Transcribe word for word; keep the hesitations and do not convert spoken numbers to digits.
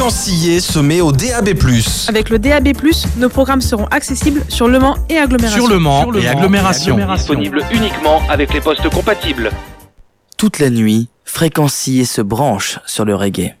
Fréquencillé se met au D A B plus. Avec le D A B plus, nos programmes seront accessibles sur Le Mans et agglomération. Sur Le Mans, Sur le et, Mans agglomération. et agglomération. Disponible uniquement avec les postes compatibles. Toute la nuit, Fréquencillé se branche sur le reggae.